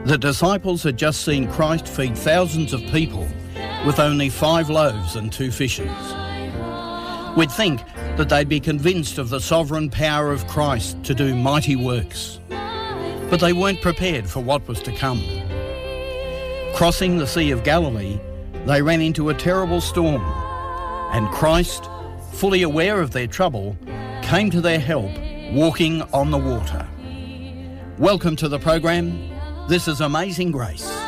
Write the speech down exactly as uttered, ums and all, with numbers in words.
The disciples had just seen Christ feed thousands of people with only five loaves and two fishes. We'd think that they'd be convinced of the sovereign power of Christ to do mighty works. But they weren't prepared for what was to come. Crossing the Sea of Galilee, they ran into a terrible storm, and Christ, fully aware of their trouble, came to their help, walking on the water. Welcome to the program. This is Amazing Grace.